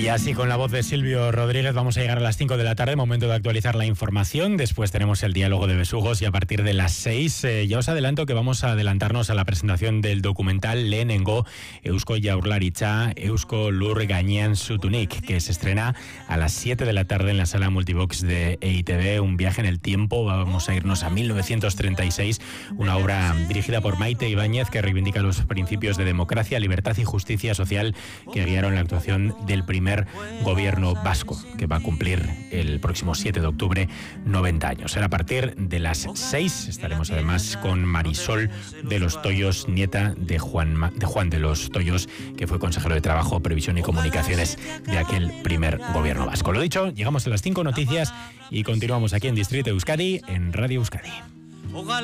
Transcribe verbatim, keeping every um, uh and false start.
Y así con la voz de Silvio Rodríguez vamos a llegar a las cinco de la tarde, momento de actualizar la información. Después tenemos el diálogo de besugos y a partir de las seis eh, ya os adelanto que vamos a adelantarnos a la presentación del documental Lehenengo Eusko Jaurlaritza, Eusko Lur Gainean Zutunik, que se estrena a las siete de la tarde en la sala Multivox de E I Te Be. Un viaje en el tiempo, vamos a irnos a mil novecientos treinta y seis, una obra dirigida por Maite Ibáñez que reivindica los principios de democracia, libertad y justicia social que guiaron la actuación del primer gobierno vasco, que va a cumplir el próximo siete de octubre noventa años. Será a partir de las seis. Estaremos además con Marisol de los Toyos, nieta de Juan, de Juan de los Toyos, que fue consejero de Trabajo, Previsión y Comunicaciones de aquel primer gobierno vasco. Lo dicho, llegamos a las cinco noticias y continuamos aquí en Distrito Euskadi, en Radio Euskadi.